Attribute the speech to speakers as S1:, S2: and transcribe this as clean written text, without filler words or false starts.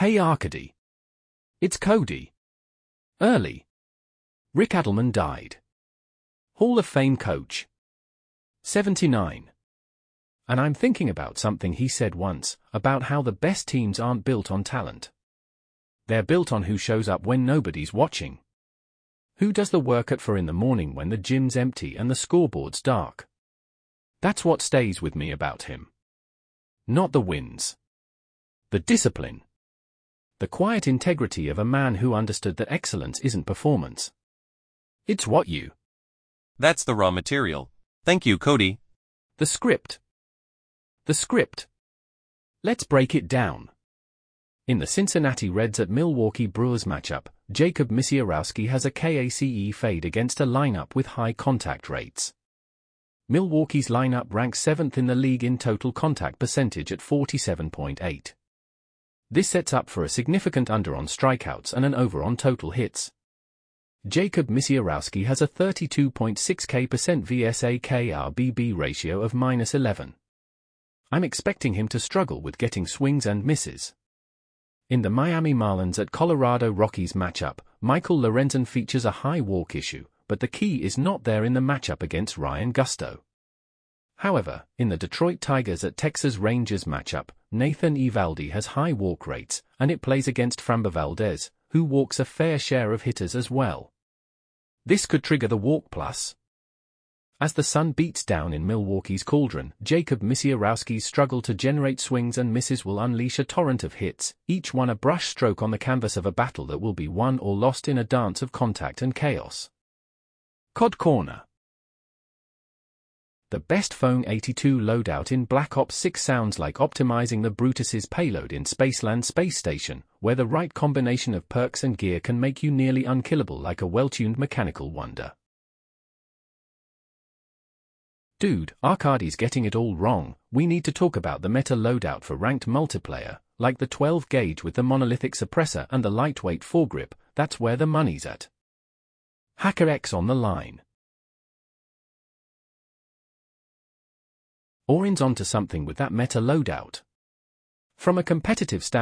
S1: Hey Arcady. It's Cody. Early. Rick Adelman died. Hall of Fame coach. 79. And I'm thinking about something he said once, about how the best teams aren't built on talent. They're built on who shows up when nobody's watching. Who does the work at 4 in the morning when the gym's empty and the scoreboard's dark? That's what stays with me about him. Not the wins. The discipline. The quiet integrity of a man who understood that excellence isn't performance. It's what you.
S2: That's the raw material. Thank you, Cody.
S1: The script. The script. Let's break it down. In the Cincinnati Reds at Milwaukee Brewers matchup, Jacob Misiorowski has a KACE fade against a lineup with high contact rates. Milwaukee's lineup ranks 7th in the league in total contact percentage at 47.8. This sets up for a significant under on strikeouts and an over on total hits. Jacob Misiorowski has a 32.6% VSA/KRBB ratio of -11. I'm expecting him to struggle with getting swings and misses. In the Miami Marlins at Colorado Rockies matchup, Michael Lorenzen features a high walk issue, but the key is not there in the matchup against Ryan Gusto. However, in the Detroit Tigers at Texas Rangers matchup, Nathan Eovaldi has high walk rates, and it plays against Framber Valdez, who walks a fair share of hitters as well. This could trigger the walk plus. As the sun beats down in Milwaukee's cauldron, Jacob Misiorowski's struggle to generate swings and misses will unleash a torrent of hits, each one a brush stroke on the canvas of a battle that will be won or lost in a dance of contact and chaos. COD Corner. The best Phone 82 loadout in Black Ops 6 sounds like optimizing the Brutus's payload in Spaceland Space Station, where the right combination of perks and gear can make you nearly unkillable like a well-tuned mechanical wonder. Dude, Arcady's getting it all wrong. We need to talk about the meta loadout for ranked multiplayer, like the 12 gauge with the monolithic suppressor and the lightweight foregrip. That's where the money's at. HackerX on the line. Orin's onto something with that meta loadout. From a competitive standpoint,